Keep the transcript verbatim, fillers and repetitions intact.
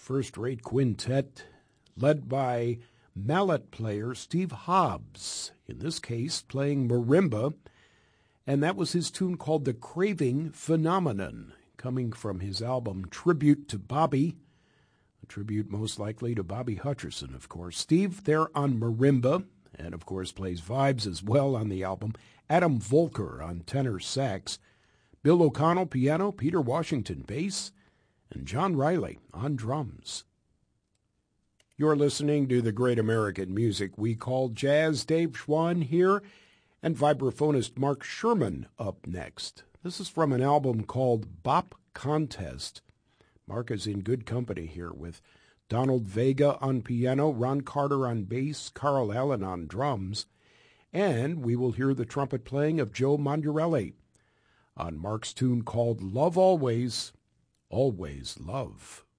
first-rate quintet led by mallet player Steve Hobbs, in this case playing marimba, and that was his tune called The Craving Phenomenon, coming from his album Tribute to Bobby, a tribute most likely to Bobby Hutcherson, of course. Steve there on marimba, and of course plays vibes as well on the album. Adam Volker on tenor sax, Bill O'Connell piano, Peter Washington bass, and John Riley on drums. You're listening to the great American music we call jazz. Dave Schwann here, and vibraphonist Mark Sherman up next. This is from an album called Bop Contest. Mark is in good company here with Donald Vega on piano, Ron Carter on bass, Carl Allen on drums, and we will hear the trumpet playing of Joe Mondurelli on Mark's tune called Love Always, Always Love.